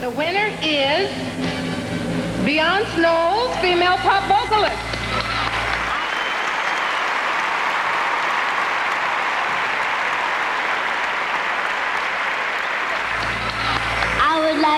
The winner is Beyonce Knowles, female pop vocalist.